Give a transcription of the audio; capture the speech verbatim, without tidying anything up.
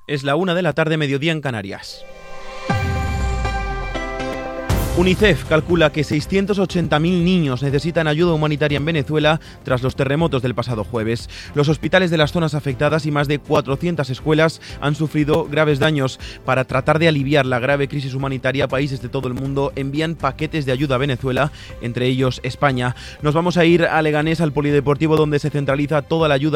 Es la una de la tarde, mediodía en Canarias. UNICEF calcula que seiscientos ochenta mil niños necesitan ayuda humanitaria en Venezuela tras los terremotos del pasado jueves. Los hospitales de las zonas afectadas y más de cuatrocientas escuelas han sufrido graves daños. Para tratar de aliviar la grave crisis humanitaria, países de todo el mundo envían paquetes de ayuda a Venezuela, entre ellos España. Nos vamos a ir a Leganés, al polideportivo, donde se centraliza toda la ayuda